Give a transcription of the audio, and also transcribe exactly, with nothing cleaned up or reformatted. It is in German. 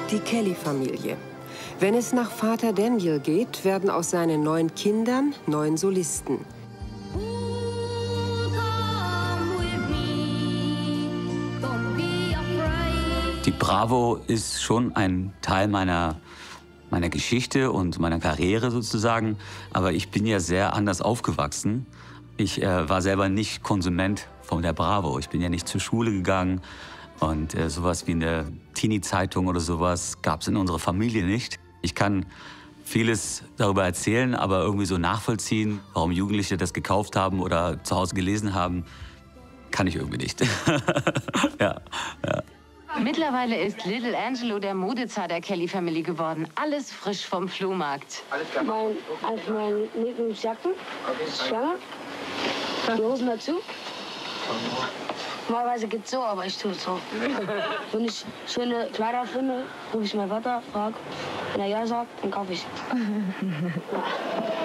Die Kelly-Familie. Wenn es nach Vater Daniel geht, werden aus seinen neun Kindern neun Solisten. Die Bravo ist schon ein Teil meiner, meiner Geschichte und meiner Karriere sozusagen. Aber ich bin ja sehr anders aufgewachsen. Ich äh, war selber nicht Konsument von der Bravo. Ich bin ja nicht zur Schule gegangen. Und äh, sowas wie eine Teenie-Zeitung oder sowas gab es in unserer Familie nicht. Ich kann vieles darüber erzählen, aber irgendwie so nachvollziehen, warum Jugendliche das gekauft haben oder zu Hause gelesen haben, kann ich irgendwie nicht. ja, ja. Mittlerweile ist Little Angelo der Modezar der Kelly-Familie geworden. Alles frisch vom Flohmarkt. Mein, also mein Lieblingsjacken, Schlange, die Hosen dazu. Normalerweise geht's so, aber ich tue es so. Wenn ich schöne Kleider finde, rufe ich meinen Vater, frage. Wenn er ja sagt, dann kaufe ich.